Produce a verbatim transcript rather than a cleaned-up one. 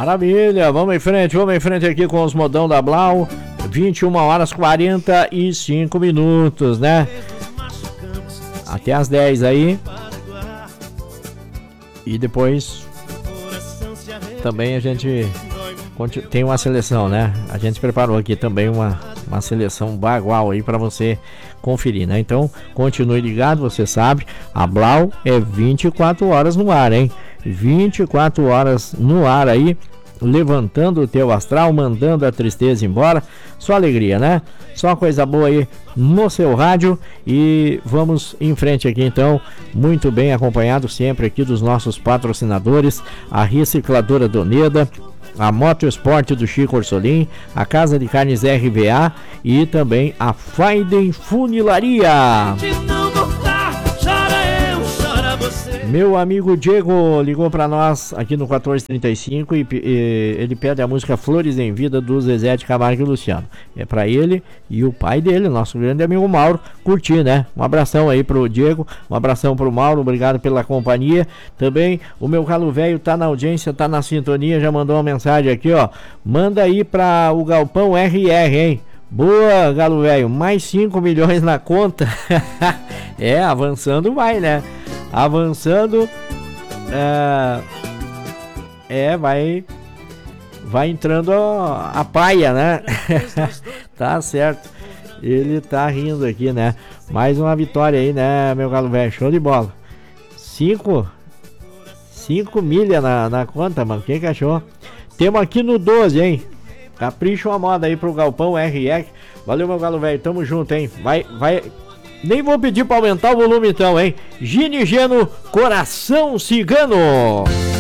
Maravilha, vamos em frente, vamos em frente aqui com os modão da Blau. vinte e uma horas e quarenta e cinco minutos, né? Até as dez aí. E depois também a gente tem uma seleção, né? A gente preparou aqui também uma, uma seleção bagual aí para você conferir, né? Então, continue ligado, você sabe, a Blau é vinte e quatro horas no ar, hein? vinte e quatro horas no ar aí, levantando o teu astral, mandando a tristeza embora. Só alegria, né? Só coisa boa aí no seu rádio. E vamos em frente aqui então, muito bem acompanhado sempre aqui dos nossos patrocinadores, a Recicladora Doneda, a Moto Esporte do Chico Orsolim, a Casa de Carnes R V A e também a Faiden Funilaria. Meu amigo Diego ligou para nós aqui no quatorze trinta e cinco e, e ele pede a música Flores em Vida do Zezé de Camargo e Luciano. É para ele e o pai dele, nosso grande amigo Mauro, curtir, né? Um abração aí pro Diego, um abração pro Mauro, obrigado pela companhia. Também o meu Galo Velho tá na audiência, tá na sintonia, já mandou uma mensagem aqui, ó. Manda aí para o Galpão R R, hein? Boa, Galo Velho, mais cinco milhões na conta. É, avançando vai, né? Avançando, é, é vai, vai entrando a, a paia, né? Tá certo, ele tá rindo aqui, né? Mais uma vitória aí, né, meu Galo Velho? Show de bola. Cinco, cinco milha na, na conta, mano. Quem que achou? Temos aqui no doze, hein? Capricha uma moda aí pro Galpão R R. Valeu, meu Galo Velho, tamo junto, hein? Vai, vai. Nem vou pedir pra aumentar o volume então, hein? Gini Geno, Coração Cigano.